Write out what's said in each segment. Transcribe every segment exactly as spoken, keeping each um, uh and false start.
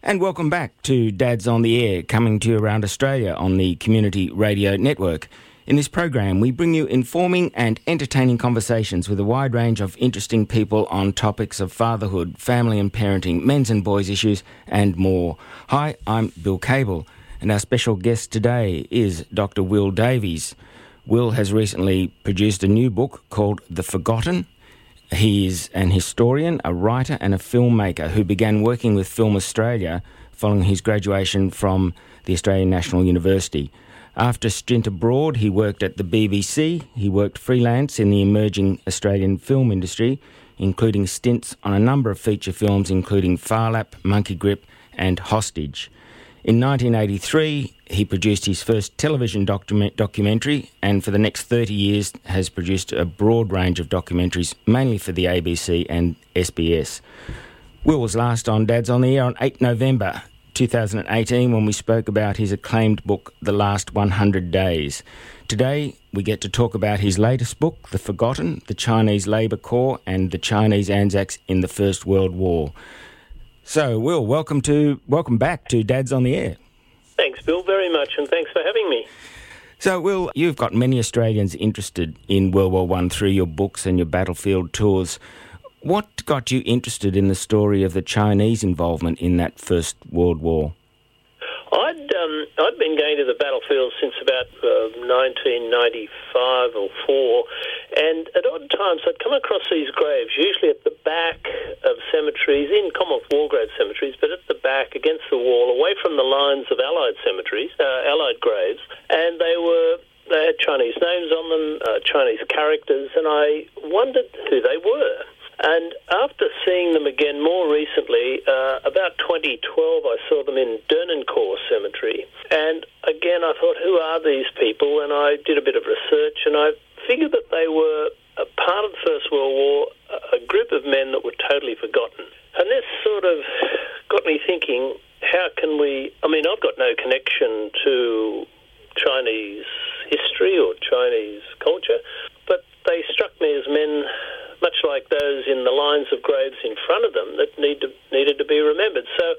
And welcome back to Dad's on the Air, coming to you around Australia on the Community Radio Network. In this program, we bring you informing and entertaining conversations with a wide range of interesting people on topics of fatherhood, family and parenting, men's and boys' issues, and more. Hi, I'm Bill Cable, and our special guest today is Doctor Will Davies. Will has recently produced a new book called The Forgotten. He is an historian, a writer and a filmmaker who began working with Film Australia following his graduation from the Australian National University. After a stint abroad, he worked at the B B C. He worked freelance in the emerging Australian film industry, including stints on a number of feature films, including Phar Lap, Monkey Grip and Hostage. In nineteen eighty-three, he produced his first television document- documentary and for the next thirty years has produced a broad range of documentaries, mainly for the A B C and S B S. Will was last on Dad's on the Air on the eighth of November two thousand eighteen when we spoke about his acclaimed book, The Last one hundred Days. Today, we get to talk about his latest book, The Forgotten, the Chinese Labour Corps and the Chinese Anzacs in the First World War. So, Will, welcome to welcome back to Dad's on the Air. Thanks, Bill, very much, and thanks for having me. So, Will, you've got many Australians interested in World War One through your books and your battlefield tours. What got you interested in the story of the Chinese involvement in that First World War? I'd um, I'd been going to the battlefield since about uh, nineteen ninety-five or four, and at odd times I'd come across these graves, usually at the back of cemeteries, in Commonwealth War Grave cemeteries, but at the back, against the wall, away from the lines of Allied cemeteries, uh, Allied graves, and they were they had Chinese names on them, uh, Chinese characters, and I wondered who they were. And after seeing them again more recently, uh, about twenty twelve, I saw them in Dernancourt Cemetery. And again, I thought, who are these people? And I did a bit of research, and I figured that they were a part of the First World War, a group of men that were totally forgotten. And this sort of got me thinking, how can we... I mean, I've got no connection to Chinese history or Chinese culture, but they struck me as men much like those in the lines of graves in front of them that need to, needed to be remembered. So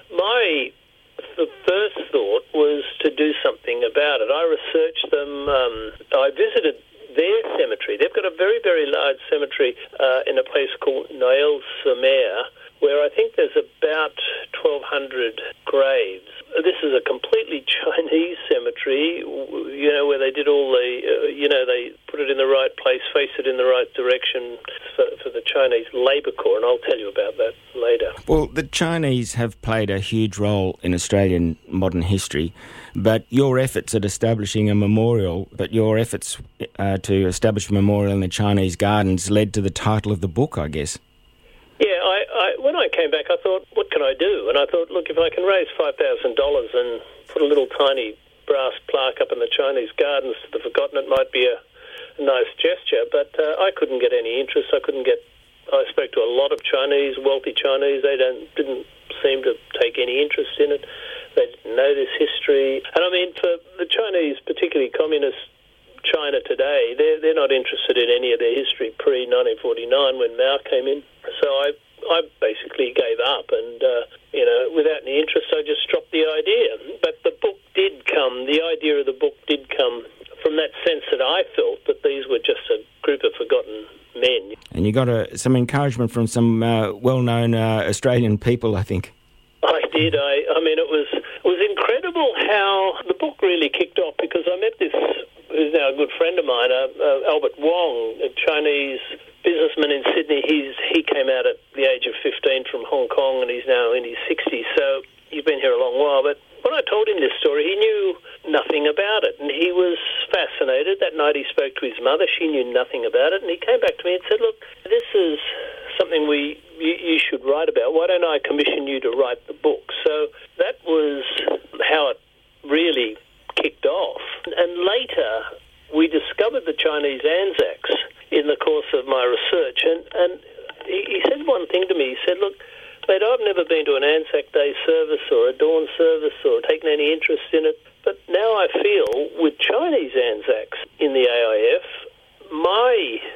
my the first thought was to do something about it. I researched them. Um, I visited their cemetery. They've got a very, very large cemetery uh, in a place called Noël-sur-Mer, where I think there's about twelve hundred graves. This is a completely Chinese cemetery, you know, where they did all the, uh, you know, they put it in the right place, face it in the right direction for, for the Chinese Labour Corps, and I'll tell you about that later. Well, the Chinese have played a huge role in Australian modern history, but your efforts at establishing a memorial, but your efforts uh, to establish a memorial in the Chinese gardens led to the title of the book, I guess. Yeah, I, I, when I came back, I thought, what can I do? And I thought, look, if I can raise five thousand dollars and put a little tiny brass plaque up in the Chinese gardens to the Forgotten, it might be a, a nice gesture. But uh, I couldn't get any interest. I couldn't get... I spoke to a lot of Chinese, wealthy Chinese. They don't didn't seem to take any interest in it. They didn't know this history. And I mean, for the Chinese, particularly communist China today, they're, they're not interested in any of their history pre nineteen forty-nine when Mao came in. So I I basically gave up and, uh, you know, without any interest, I just dropped the idea. But the book did come, the idea of the book did come from that sense that I felt that these were just a group of forgotten men. And you got a, some encouragement from some uh, well-known uh, Australian people, I think. I did. I, I mean, it was it was incredible how the book really kicked off, because I met this, who's now a good friend of mine, uh, uh, Albert Wong, a Chinese businessman in Sydney. He's he came out at the age of fifteen from Hong Kong, and he's now in his sixties, so you've been here a long while. But when I told him this story, he knew nothing about it, and he was fascinated. That night he spoke to his mother. She knew nothing about it, and he came back to me and said, look, this is something we you, you should write about. Why don't I commission you to write the book? So that was how it really kicked off. And later, we discovered the Chinese Anzacs in the course of my research, and, and he, he said one thing to me. He said, look, mate, I've never been to an Anzac Day service or a dawn service or taken any interest in it, but now I feel with Chinese Anzacs in the A I F, my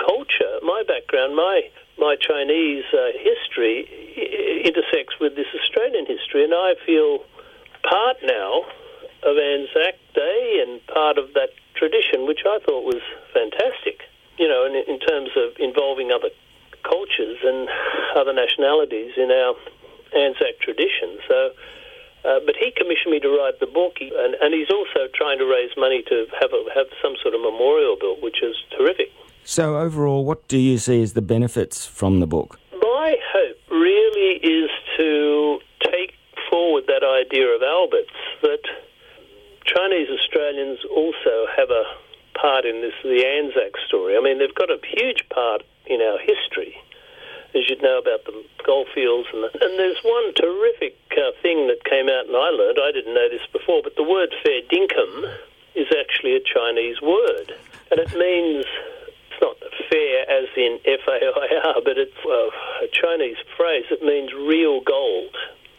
culture, my background, my my Chinese uh, history I- intersects with this Australian history, and I feel part now of Anzac Day and part of that tradition, which I thought was fantastic, you know, in, in terms of involving other cultures and other nationalities in our Anzac tradition. So, uh, but he commissioned me to write the book, and, and he's also trying to raise money to have a, have some sort of memorial built, which is terrific. So overall, what do you see as the benefits from the book? My hope really is to take forward that idea of Albert's, that Chinese Australians also have a part in this, the Anzac story. I mean, they've got a huge part in our history, as you'd know about the goldfields. And, the, and there's one terrific uh, thing that came out and I learned, I didn't know this before, but the word fair dinkum is actually a Chinese word. And it means, it's not fair as in F A I R, but it's uh, a Chinese phrase. It means real gold.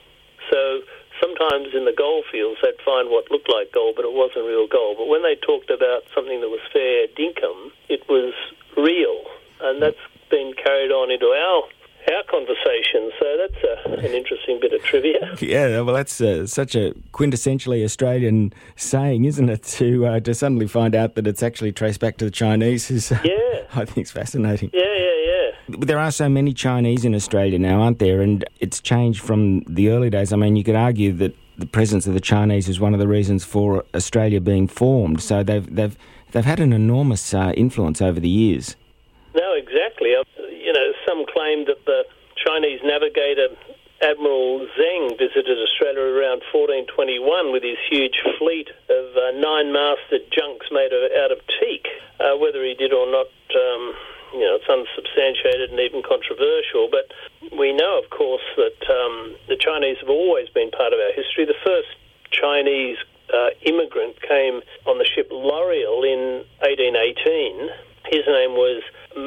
So sometimes in the gold fields they'd find what looked like gold, but it wasn't real gold. But when they talked about something that was fair dinkum, it was real. And that's been carried on into our our conversation. So that's a, an interesting bit of trivia. Yeah, well, that's uh, such a quintessentially Australian saying, isn't it? To uh, to suddenly find out that it's actually traced back to the Chinese is, uh, yeah, I think, it's fascinating. Yeah, yeah, yeah. There are so many Chinese in Australia now, aren't there? And it's changed from the early days. I mean, you could argue that the presence of the Chinese is one of the reasons for Australia being formed. So they've they've they've had an enormous uh, influence over the years. No, exactly. You know, some claim that the Chinese navigator Admiral Zheng visited Australia around fourteen twenty-one with his huge fleet of uh, nine-masted junks made of, out of teak. Uh, whether he did or not, um, you know, it's unsubstantiated and even controversial. But we know, of course, that um, the Chinese have always been part of our history. The first Chinese uh, immigrant came on the ship L'Oreal in eighteen eighteen. His name was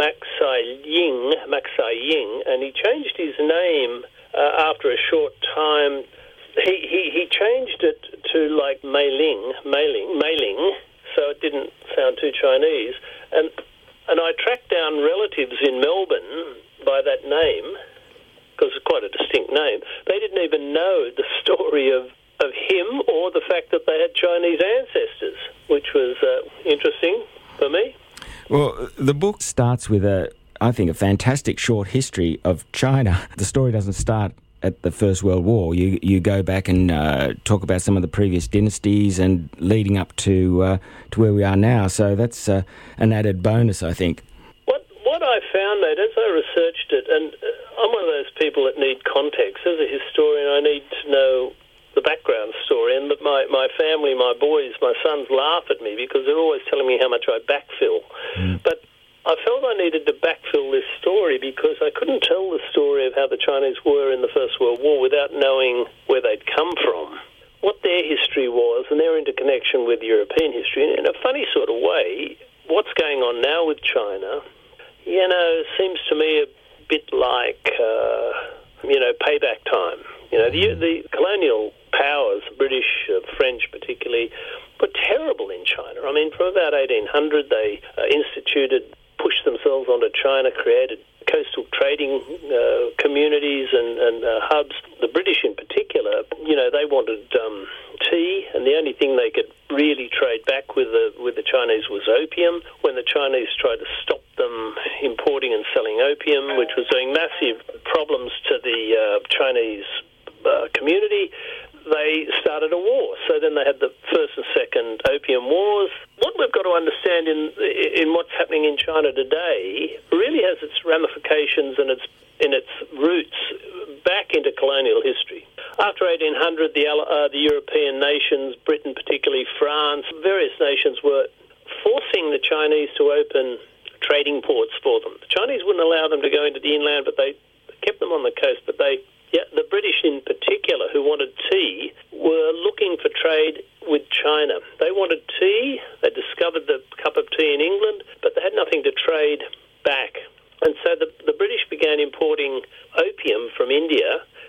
Maxai Ying, Maxai Ying, and he changed his name uh, after a short time. He, he he changed it to like Mei Ling, Mei Ling, Mei Ling, so it didn't sound too Chinese. And and I tracked down relatives in Melbourne by that name, because it's quite a distinct name. They didn't even know the story of, of him or the fact that they had Chinese ancestors, which was uh, interesting for me. Well, the book starts with a, I think, a fantastic short history of China. The story doesn't start at the First World War. You you go back and uh, talk about some of the previous dynasties and leading up to uh, to where we are now. So that's uh, an added bonus, I think. What what I found, mate, as I researched it, and I'm one of those people that need context. As a historian, I need to know the background story, and my, my family, my boys, my sons laugh at me because they're always telling me how much I backfill. Mm. But I felt I needed to backfill this story because I couldn't tell the story of how the Chinese were in the First World War without knowing where they'd come from, what their history was, and their interconnection with European history. And in a funny sort of way, what's going on now with China, you know, seems to me a bit like, uh, you know, payback time. You know, the, the colonial powers, British, uh, French particularly, were terrible in China. I mean, from about eighteen hundred, they uh, instituted, pushed themselves onto China, created coastal trading uh, communities and, and uh, hubs. The British in particular, you know, they wanted um, tea, and the only thing they could really trade back with the, with the Chinese was opium. When the Chinese tried to stop them importing and selling opium, which was doing massive problems to the uh, Chinese Uh, community, they started a war. So then they had the first and second opium wars. What we've got to understand in in what's happening in China today really has its ramifications and its in its roots back into colonial history. After eighteen hundred, the uh, the European nations, Britain particularly, France, various nations were forcing the Chinese to open trading ports for them. The Chinese wouldn't allow them to go into the inland, but they kept them on the coast. But they Yeah, the British in particular, who wanted tea, were looking for trade with China. They wanted tea. They discovered the cup of tea in England, but they had nothing to trade back. And so the, the British began importing opium from India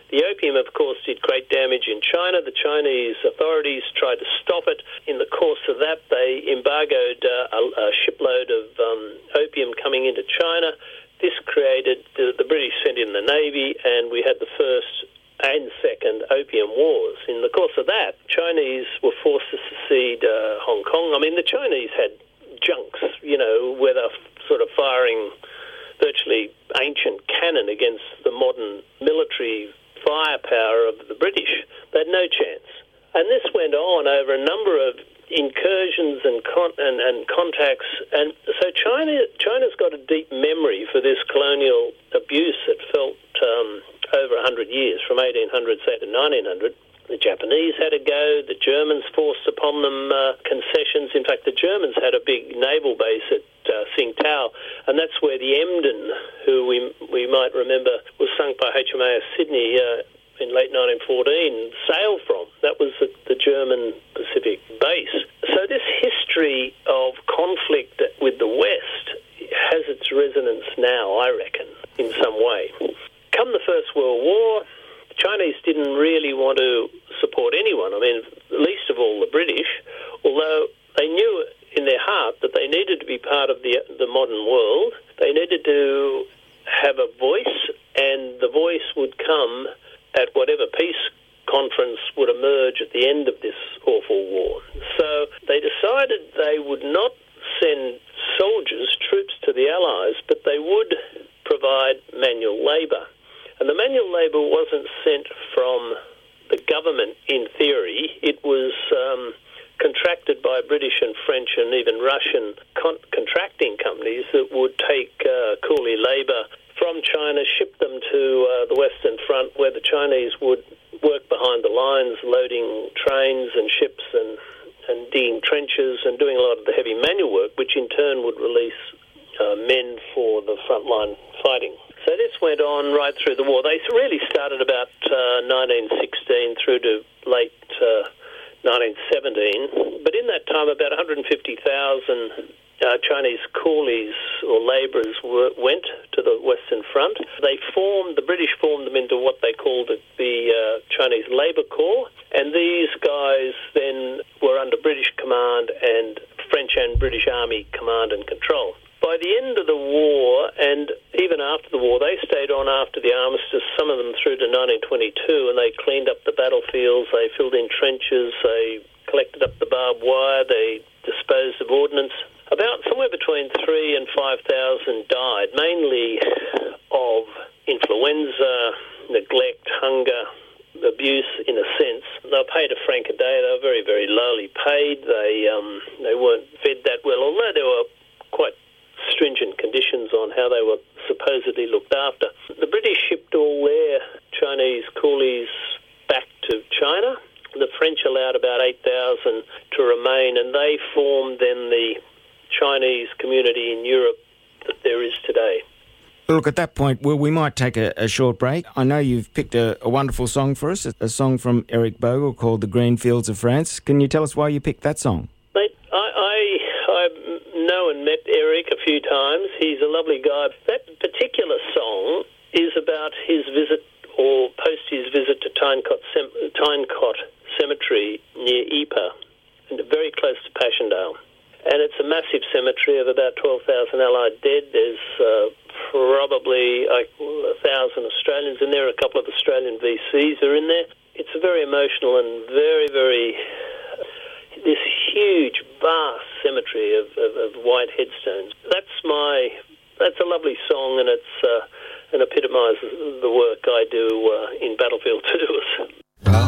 The opium, of course, did great damage in China. The Chinese authorities tried to stop it. In the course of that, they embargoed uh, a, a shipload of um, opium coming into China. This created, the, the British sent in the Navy, and we had the first and second opium wars. In the course of that, Chinese were forced to secede uh, Hong Kong. I mean, the Chinese had junks, you know, where they're sort of firing virtually ancient cannon against the modern military firepower of the British. They had no chance. And this went on over a number of incursions and con- and, and contacts. And so China, China's got a deep memory for this colonial abuse that felt um, over one hundred years, from eighteen hundred, say, to nineteen hundred. The Japanese had a go. The Germans forced upon them uh, concessions. In fact, the Germans had a big naval base at uh, Tsingtao, and that's where the Emden, who we we might remember was sunk by H M A S Sydney uh, in late nineteen fourteen, sailed from. That was the, the German Pacific base. So this history of conflict with the West has its resonance now, I reckon, in some way. Come the First World War, the Chinese didn't really want to support anyone. I mean, least of all the British, although they knew in their heart that they needed to be part of the the modern world. They needed to have a voice, and the voice would come at whatever peace conference would emerge at the end of this awful war. So they decided they would not send soldiers, troops to the Allies, but they would provide manual labour. And the manual labour wasn't sent from the government in theory. It was um, contracted by British and French and even Russian con- contracting companies that would take uh, coolie labour from China, ship them to uh, the Western Front, where the Chinese would work behind the lines, loading trains and ships and, and digging trenches and doing a lot of the heavy manual work, which in turn would release uh, men for the frontline fighting. So this went on right through the war. They really started about uh, nineteen sixteen through to late uh, nineteen seventeen. But in that time, about one hundred fifty thousand uh, Chinese coolies or labourers were, went to the Western Front. They formed, the British formed them into what they called the, the uh, Chinese Labour Corps. And these guys then were under British command and French and British Army command and control. By the end of the war, and even after the war, they stayed on after the armistice, some of them through to nineteen twenty-two, and they cleaned up the battlefields, they filled in trenches, they collected up the barbed wire, they disposed of ordnance. About somewhere between three and five thousand died, mainly of influenza, neglect, hunger, abuse in a sense. They were paid a franc a day. They were very, very lowly paid. They um, they weren't fed that well, although there were quite stringent conditions on how they were supposedly looked after. The British shipped all their Chinese coolies back to China. The French allowed about eight thousand to remain, and they formed then the Chinese community in Europe that there is today. Look, at that point, well, we might take a, a short break. I know you've picked a, a wonderful song for us, a, a song from Eric Bogle called The Green Fields of France. Can you tell us why you picked that song? Mate, I, I, I know and met Eric a few times. He's a lovely guy. That particular song is about his visit, or post his visit to Tynecott, Sem- Tynecott Cemetery near Ypres, and very close to Passchendaele. And it's a massive cemetery of about twelve thousand Allied dead. There's uh, probably like, a thousand Australians in there. A couple of Australian V Cs are in there. It's a very emotional and very, very... this huge, vast cemetery of, of, of white headstones. That's my... That's a lovely song, and it's uh, and epitomises the work I do uh, in Battlefield to do